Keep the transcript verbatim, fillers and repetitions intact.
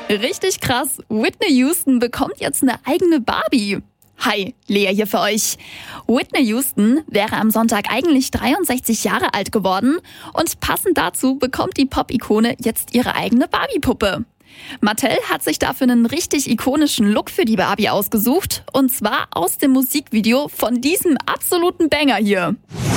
Richtig krass, Whitney Houston bekommt jetzt eine eigene Barbie. Hi, Lea hier für euch. Whitney Houston wäre am Sonntag eigentlich dreiundsechzig Jahre alt geworden und passend dazu bekommt die Pop-Ikone jetzt ihre eigene Barbie-Puppe. Mattel hat sich dafür einen richtig ikonischen Look für die Barbie ausgesucht und zwar aus dem Musikvideo von diesem absoluten Banger hier.